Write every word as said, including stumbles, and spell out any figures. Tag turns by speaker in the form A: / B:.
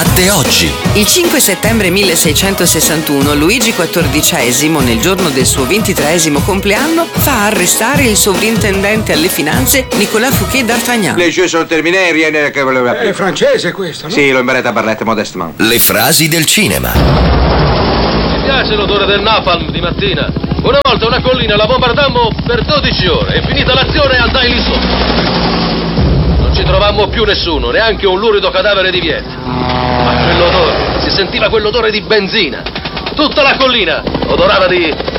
A: Accadde oggi.
B: Il cinque settembre milleseicentosessantuno Luigi quattordicesimo, nel giorno del suo ventitreesimo compleanno, fa arrestare il sovrintendente alle finanze Nicolas Fouquet d'Artagnan.
C: Les jeux sont terminés, rien n'est che voleva più.
D: È francese questo, no?
C: Sì, lo imparate a parlare modestement.
A: Le frasi del cinema.
E: Mi piace l'odore del napalm di mattina. Una volta una collina la bombardammo per dodici ore e finita l'azione andai lì sotto. Non ci trovammo più nessuno, neanche un lurido cadavere di Viet. Ma quell'odore, si sentiva quell'odore di benzina. Tutta la collina odorava di